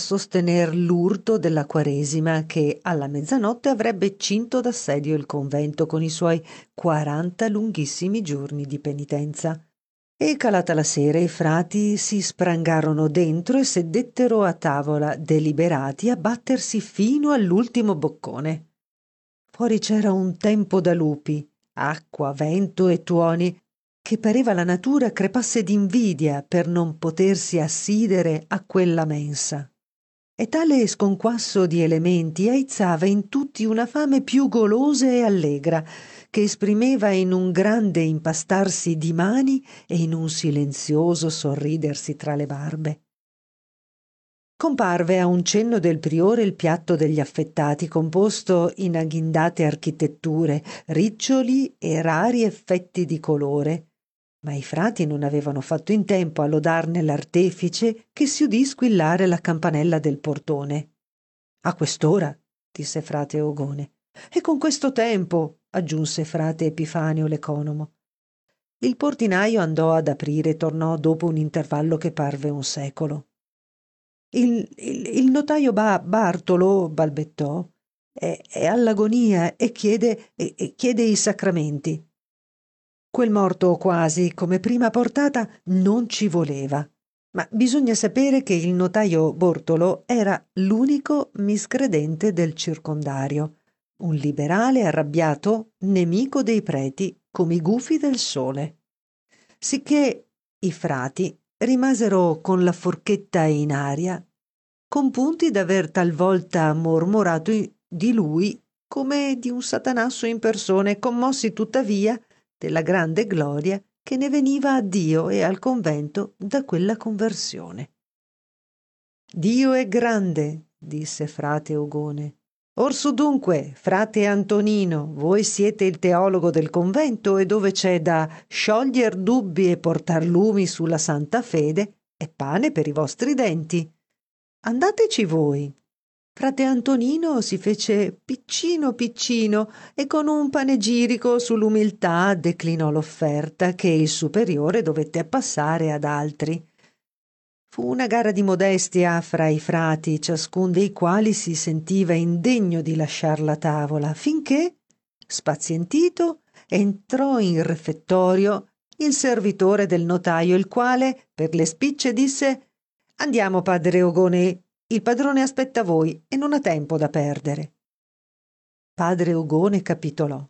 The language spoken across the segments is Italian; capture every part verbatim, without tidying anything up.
sostener l'urto della Quaresima che alla mezzanotte avrebbe cinto d'assedio il convento con i suoi quaranta lunghissimi giorni di penitenza. E calata la sera i frati si sprangarono dentro e sedettero a tavola, deliberati a battersi fino all'ultimo boccone. Fuori c'era un tempo da lupi, acqua, vento e tuoni, che pareva la natura crepasse d'invidia per non potersi assidere a quella mensa. E tale sconquasso di elementi aizzava in tutti una fame più golosa e allegra, che esprimeva in un grande impastarsi di mani e in un silenzioso sorridersi tra le barbe. Comparve a un cenno del priore il piatto degli affettati, composto in agghindate architetture, riccioli e rari effetti di colore. Ma i frati non avevano fatto in tempo a lodarne l'artefice che si udì squillare la campanella del portone. «A quest'ora», disse frate Ogone. «E con questo tempo», aggiunse frate Epifanio l'economo. Il portinaio andò ad aprire e tornò dopo un intervallo che parve un secolo. Il, il, il notaio ba- Bartolo, balbettò, è, è all'agonia e chiede, e, e chiede i sacramenti. Quel morto quasi come prima portata non ci voleva. Ma bisogna sapere che il notaio Bortolo era l'unico miscredente del circondario, un liberale arrabbiato, nemico dei preti, come i gufi del sole. Sicché i frati rimasero con la forchetta in aria, compunti d'aver talvolta mormorato di lui come di un satanasso in persona e commossi tuttavia della grande gloria che ne veniva a Dio e al convento da quella conversione. «Dio è grande», disse frate Ogone. «Orsù dunque, frate Antonino, voi siete il teologo del convento e dove c'è da scioglier dubbi e portar lumi sulla santa fede è pane per i vostri denti. Andateci voi». Frate Antonino si fece piccino piccino e con un panegirico sull'umiltà declinò l'offerta che il superiore dovette appassare ad altri. Fu una gara di modestia fra i frati, ciascun dei quali si sentiva indegno di lasciar la tavola, finché, spazientito, entrò in refettorio il servitore del notaio, il quale, per le spicce, disse: «Andiamo, padre Ogone, il padrone aspetta voi e non ha tempo da perdere». Padre Ogone capitolò.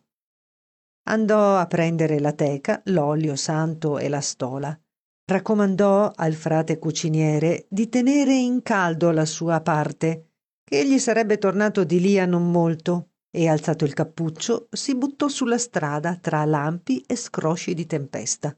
Andò a prendere la teca, l'olio santo e la stola. Raccomandò al frate cuciniere di tenere in caldo la sua parte, che egli sarebbe tornato di lì a non molto, e alzato il cappuccio si buttò sulla strada tra lampi e scrosci di tempesta.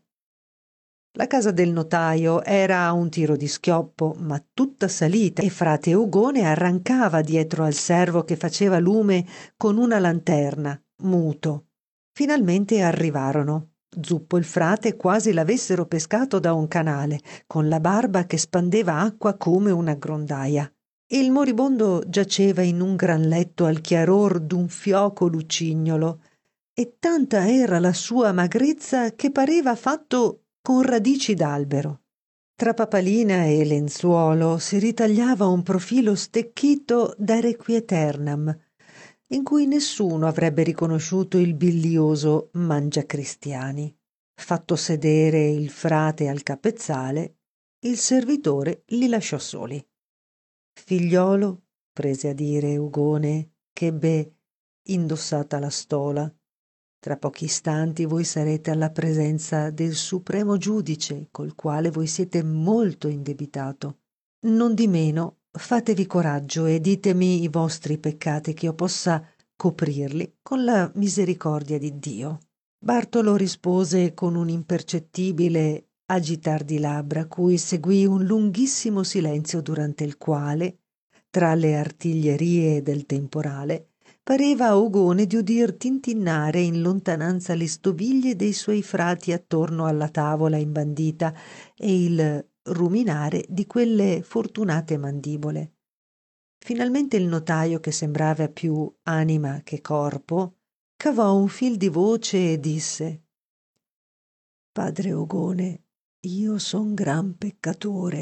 La casa del notaio era a un tiro di schioppo, ma tutta salita, e frate Ogone arrancava dietro al servo che faceva lume con una lanterna, muto. Finalmente arrivarono. Zuppo il frate quasi l'avessero pescato da un canale, con la barba che spandeva acqua come una grondaia. Il moribondo giaceva in un gran letto al chiaror d'un fioco lucignolo, e tanta era la sua magrezza che pareva fatto con radici d'albero. Tra papalina e lenzuolo si ritagliava un profilo stecchito da requieternam, in cui nessuno avrebbe riconosciuto il bilioso mangiacristiani. Fatto sedere il frate al capezzale, il servitore li lasciò soli. «Figliolo», prese a dire Ugone, che ebbe indossata la stola, «tra pochi istanti voi sarete alla presenza del supremo giudice, col quale voi siete molto indebitato. Nondimeno fatevi coraggio e ditemi i vostri peccati, che io possa coprirli con la misericordia di Dio». Bartolo rispose con un impercettibile agitar di labbra, cui seguì un lunghissimo silenzio durante il quale, tra le artiglierie del temporale, pareva a Ogone di udir tintinnare in lontananza le stoviglie dei suoi frati attorno alla tavola imbandita e il ruminare di quelle fortunate mandibole. Finalmente il notaio, che sembrava più anima che corpo, cavò un fil di voce e disse: «Padre Ogone, io son gran peccatore.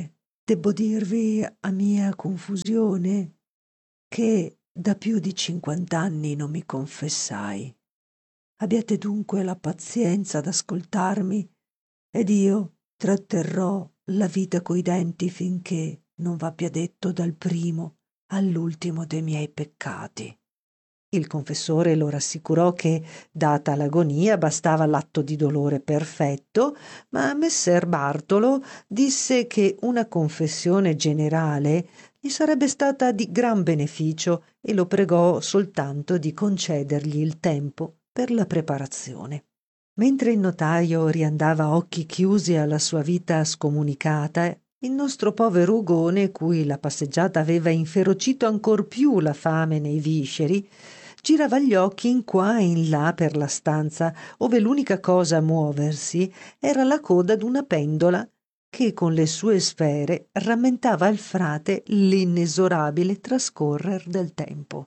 Debbo dirvi, a mia confusione, che da più di cinquant'anni non mi confessai. Abbiate dunque la pazienza d'ascoltarmi ed io tratterrò la vita coi denti finché non v'abbia detto dal primo all'ultimo dei miei peccati. Il confessore lo rassicurò che, data l'agonia, bastava l'atto di dolore perfetto, ma messer Bartolo disse che una confessione generale gli sarebbe stata di gran beneficio e lo pregò soltanto di concedergli il tempo per la preparazione. Mentre il notaio riandava a occhi chiusi alla sua vita scomunicata, il nostro povero Ugone, cui la passeggiata aveva inferocito ancor più la fame nei visceri, girava gli occhi in qua e in là per la stanza, ove l'unica cosa a muoversi era la coda d'una pendola che con le sue sfere rammentava al frate l'inesorabile trascorrer del tempo.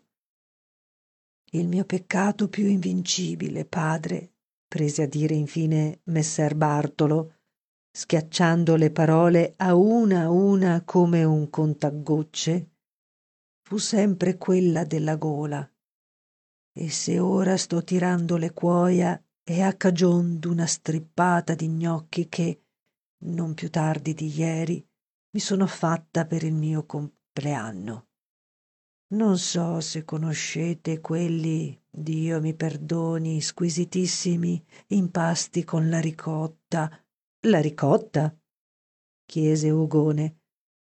Il mio peccato più invincibile, padre, prese a dire infine messer Bartolo, schiacciando le parole a una a una come un contagocce, fu sempre quella della gola. E se ora sto tirando le cuoia è a cagion d'una strippata di gnocchi che, non più tardi di ieri, mi sono fatta per il mio compleanno. Non so se conoscete quelli, Dio mi perdoni, squisitissimi impasti con la ricotta. La ricotta? Chiese Ugone.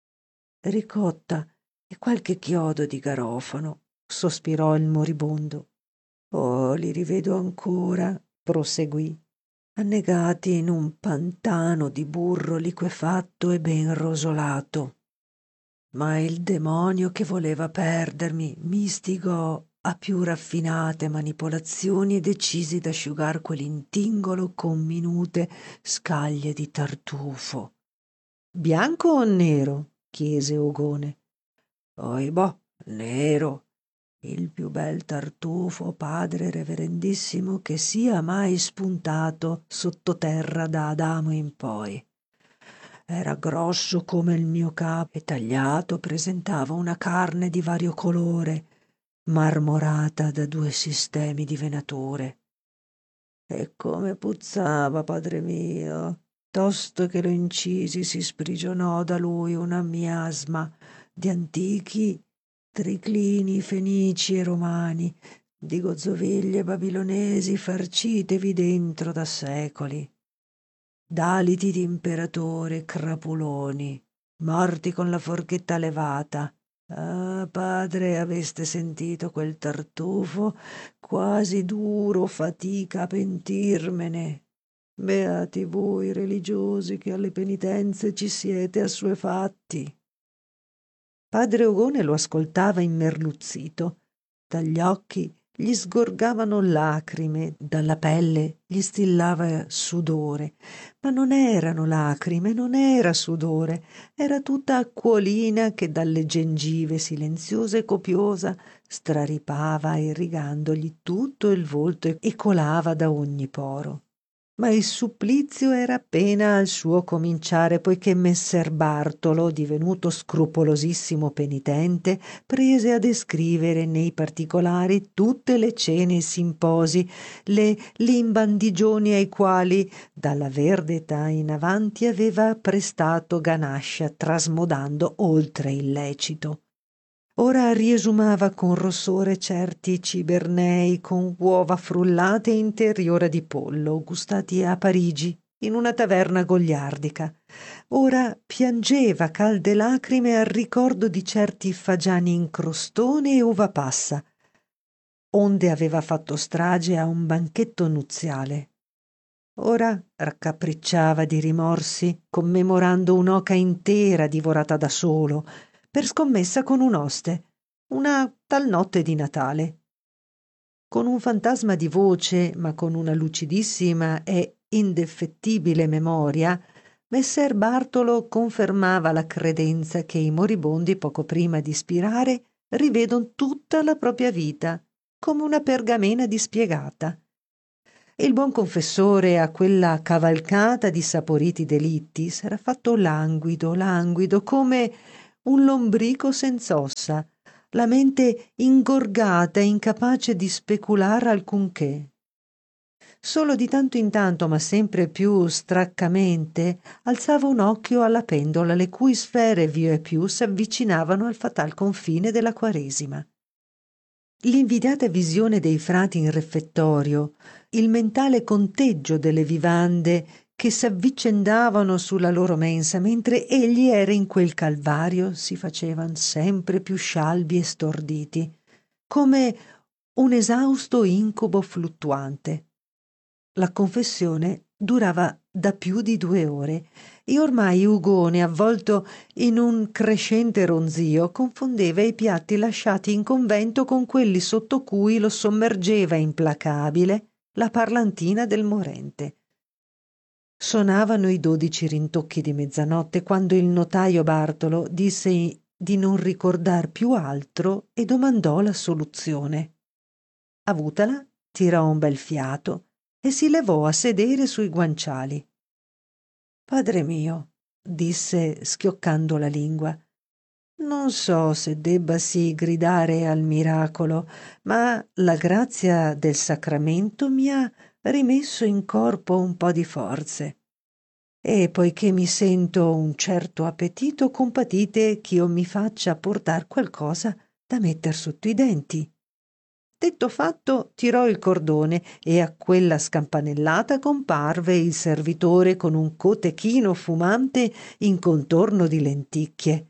Ricotta e qualche chiodo di garofano, sospirò il moribondo. Oh, li rivedo ancora, proseguì, annegati in un pantano di burro liquefatto e ben rosolato. Ma il demonio che voleva perdermi mi istigò a più raffinate manipolazioni e decisi d'asciugar quell'intingolo con minute scaglie di tartufo. Bianco o nero? Chiese Ogone. Oibò, nero. Il più bel tartufo, padre reverendissimo, che sia mai spuntato sottoterra da Adamo in poi. Era grosso come il mio capo e tagliato presentava una carne di vario colore, marmorata da due sistemi di venature. E come puzzava, padre mio! Tosto che lo incisi si sprigionò da lui una miasma di antichi triclini fenici e romani, di gozzoviglie babilonesi farcitevi dentro da secoli, d'aliti di imperatore crapuloni, morti con la forchetta levata. Ah, padre, aveste sentito quel tartufo? Quasi duro fatica a pentirmene. Beati voi religiosi che alle penitenze ci siete assuefatti. Padre Ogone lo ascoltava immerluzzito. Dagli occhi gli sgorgavano lacrime, dalla pelle gli stillava sudore, ma non erano lacrime, non era sudore, era tutta acquolina che dalle gengive silenziosa e copiosa straripava irrigandogli tutto il volto e colava da ogni poro. Ma il supplizio era appena al suo cominciare, poiché messer Bartolo, divenuto scrupolosissimo penitente, prese a descrivere nei particolari tutte le cene e simposi, le limbandigioni ai quali, dalla verde età in avanti, aveva prestato ganascia, trasmodando oltre il lecito. Ora riesumava con rossore certi cibernei con uova frullate e interiora di pollo, gustati a Parigi, in una taverna goliardica. Ora piangeva calde lacrime al ricordo di certi fagiani in crostone e uva passa, onde aveva fatto strage a un banchetto nuziale. Ora raccapricciava di rimorsi, commemorando un'oca intera divorata da solo, per scommessa con un oste, una tal notte di Natale. Con un fantasma di voce, ma con una lucidissima e indefettibile memoria, messer Bartolo confermava la credenza che i moribondi, poco prima di spirare, rivedon tutta la propria vita, come una pergamena dispiegata. Il buon confessore a quella cavalcata di saporiti delitti s'era fatto languido, languido, come un lombrico senz'ossa, la mente ingorgata e incapace di specular alcunché. Solo di tanto in tanto, ma sempre più straccamente, alzava un occhio alla pendola, le cui sfere via e più s'avvicinavano al fatal confine della Quaresima. L'invidiata visione dei frati in refettorio, il mentale conteggio delle vivande che s'avvicendavano sulla loro mensa mentre egli era in quel calvario si facevan sempre più scialbi e storditi, come un esausto incubo fluttuante. La confessione durava da più di due ore e ormai Ugone, avvolto in un crescente ronzio, confondeva i piatti lasciati in convento con quelli sotto cui lo sommergeva implacabile la parlantina del morente. Sonavano i dodici rintocchi di mezzanotte quando il notaio Bartolo disse di non ricordar più altro e domandò la soluzione. Avutala, tirò un bel fiato e si levò a sedere sui guanciali. «Padre mio», disse schioccando la lingua, «non so se debbasi gridare al miracolo, ma la grazia del sacramento mi ha rimesso in corpo un po' di forze. E poiché mi sento un certo appetito, compatite ch'io mi faccia portar qualcosa da metter sotto i denti». Detto fatto, tirò il cordone e a quella scampanellata comparve il servitore con un cotechino fumante in contorno di lenticchie.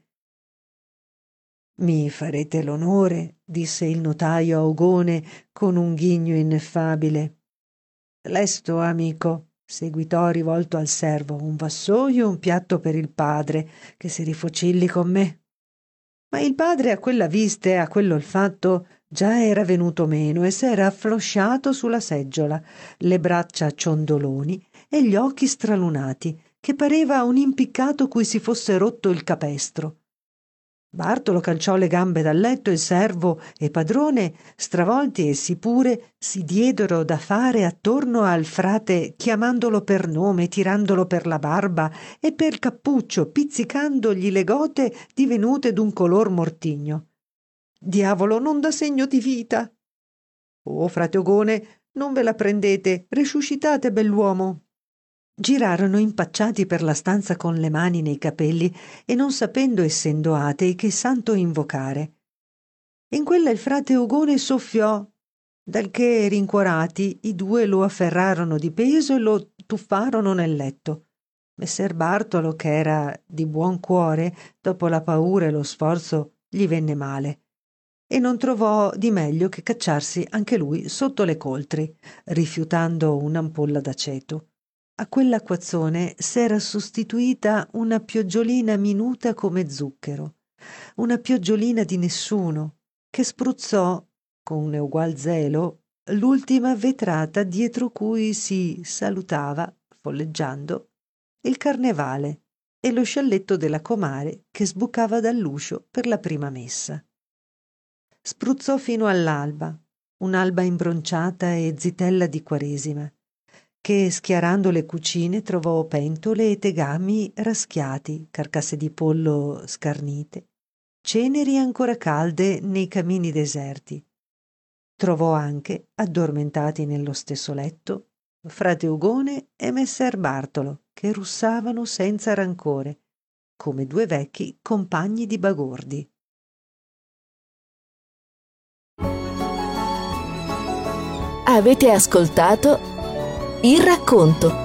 «Mi farete l'onore», disse il notaio a Ugone con un ghigno ineffabile. «Lesto, amico», seguitò rivolto al servo, «un vassoio e un piatto per il padre, che si rifocilli con me». Ma il padre a quella vista e a quell'olfatto già era venuto meno e s'era afflosciato sulla seggiola, le braccia ciondoloni e gli occhi stralunati, che pareva un impiccato cui si fosse rotto il capestro. Bartolo calciò le gambe dal letto e il servo e padrone, stravolti essi pure, si diedero da fare attorno al frate, chiamandolo per nome, tirandolo per la barba e per cappuccio, pizzicandogli le gote divenute d'un color mortigno. «Diavolo, non dà segno di vita!» «Oh, frate Ogone, non ve la prendete, risuscitate, bell'uomo!» Girarono impacciati per la stanza con le mani nei capelli e non sapendo, essendo atei, che santo invocare. In quella il frate Ugone soffiò, dal che rincuorati i due lo afferrarono di peso e lo tuffarono nel letto. Messer Bartolo, che era di buon cuore, dopo la paura e lo sforzo gli venne male e non trovò di meglio che cacciarsi anche lui sotto le coltri, rifiutando un'ampolla d'aceto. A quell'acquazzone s'era sostituita una pioggiolina minuta come zucchero, una pioggiolina di nessuno, che spruzzò, con un egual zelo, l'ultima vetrata dietro cui si salutava, folleggiando, il carnevale e lo scialletto della comare che sbucava dall'uscio per la prima messa. Spruzzò fino all'alba, un'alba imbronciata e zitella di Quaresima, che schiarando le cucine trovò pentole e tegami raschiati, carcasse di pollo scarnite, ceneri ancora calde nei camini deserti. Trovò anche, addormentati nello stesso letto, frate Ugone e messer Bartolo, che russavano senza rancore, come due vecchi compagni di bagordi. Avete ascoltato Il Racconto,